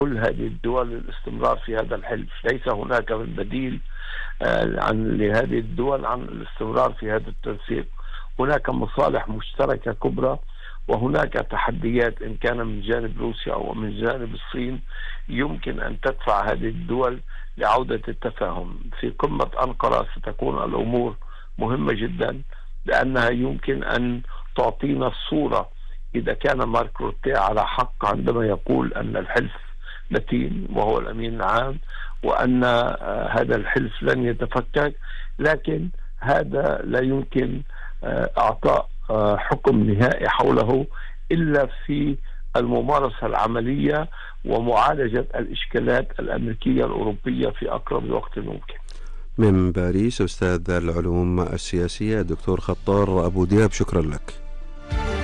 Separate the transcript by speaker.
Speaker 1: كل هذه الدول للاستمرار في هذا الحلف. ليس هناك من بديل لهذه الدول عن الاستمرار في هذا التنسيق. هناك مصالح مشتركة كبرى، وهناك تحديات إن كان من جانب روسيا أو من جانب الصين يمكن أن تدفع هذه الدول لعودة التفاهم. في قمة أنقرة ستكون الأمور مهمة جدا، لأنها يمكن أن تعطينا الصورة إذا كان مارك روتيه على حق عندما يقول أن الحلف متين وهو الأمين العام، وأن هذا الحلف لن يتفكك. لكن هذا لا يمكن إعطاء حكم نهائي حوله إلا في الممارسة العملية ومعالجة الإشكالات الأمريكية الأوروبية في أقرب وقت ممكن.
Speaker 2: من باريس أستاذ العلوم السياسية الدكتور خطار أبو دياب، شكرا لك.